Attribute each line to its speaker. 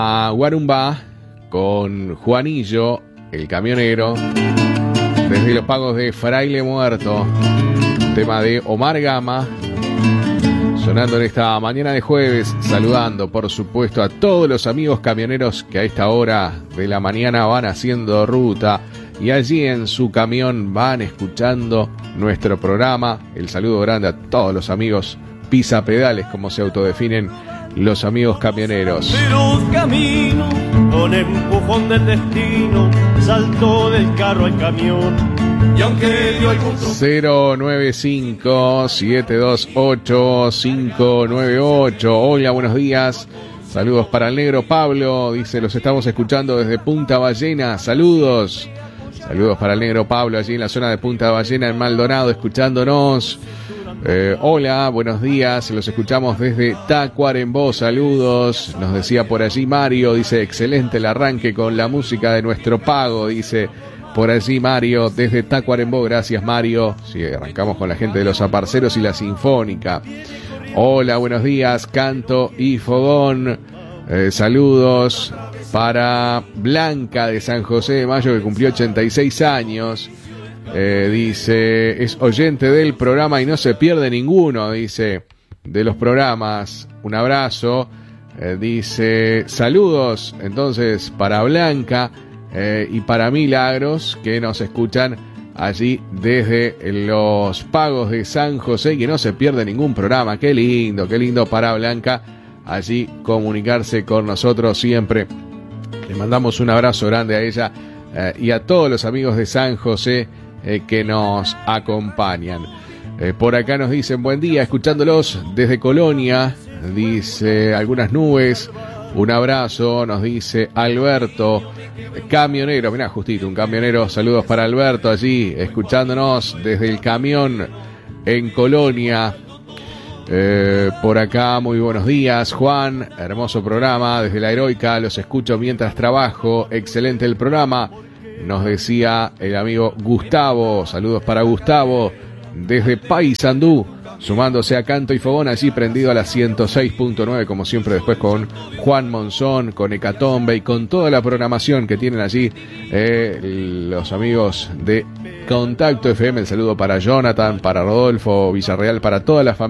Speaker 1: a Guarumbá con Juanillo, el camionero, desde los pagos de Fraile Muerto, tema de Omar Gama, sonando en esta mañana de jueves, saludando por supuesto a todos los amigos camioneros que a esta hora de la mañana van haciendo ruta y allí en su camión van escuchando nuestro programa. El saludo grande a todos los amigos pisapedales, como se autodefinen los amigos camioneros.
Speaker 2: Pero camino con empujón del destino, saltó del carro al camión. Y aunque dio algún
Speaker 1: 095-728-598. Hola, buenos días. Saludos para el negro Pablo. Dice, los estamos escuchando desde Punta Ballena. Saludos. Saludos para el negro Pablo allí en la zona de Punta Ballena, en Maldonado, escuchándonos. Hola, buenos días, los escuchamos desde Tacuarembó, saludos, nos decía por allí Mario, dice, excelente el arranque con la música de nuestro pago, dice por allí Mario, desde Tacuarembó, gracias Mario, sí, arrancamos con la gente de los aparceros y la Sinfónica. Hola, buenos días, Canto y Fogón, saludos para Blanca de San José de Mayo, que cumplió 86 años. Dice, es oyente del programa y no se pierde ninguno, dice, de los programas. Un abrazo. Dice, saludos entonces para Blanca y para Milagros, que nos escuchan allí desde los pagos de San José, que no se pierde ningún programa. Qué lindo para Blanca allí comunicarse con nosotros siempre. Le mandamos un abrazo grande a ella y a todos los amigos de San José que nos acompañan. Por acá nos dicen buen día, escuchándolos desde Colonia, dice algunas nubes, un abrazo, nos dice Alberto, camionero, mirá justito, un camionero, saludos para Alberto allí, escuchándonos desde el camión en Colonia. Por acá, muy buenos días, Juan, hermoso programa, desde la Heroica, los escucho mientras trabajo, excelente el programa. Nos decía el amigo Gustavo, saludos para Gustavo, desde Paysandú, sumándose a Canto y Fogón, allí prendido a la 106.9, como siempre después con Juan Monzón, con Hecatombe y con toda la programación que tienen allí los amigos de Contacto FM. El saludo para Jonathan, para Rodolfo Villarreal, para toda la familia.